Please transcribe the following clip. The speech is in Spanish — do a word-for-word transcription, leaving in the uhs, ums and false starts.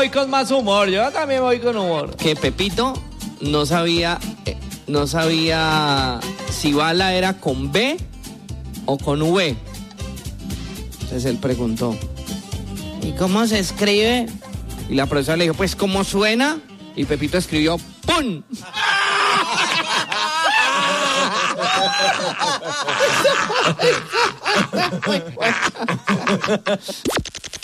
voy con más humor, yo también voy con humor. Que Pepito no sabía, eh, no sabía si bala era con B o con V. Entonces él preguntó, ¿y cómo se escribe? Y la profesora le dijo, pues, ¿cómo suena? Y Pepito escribió, ¡pum!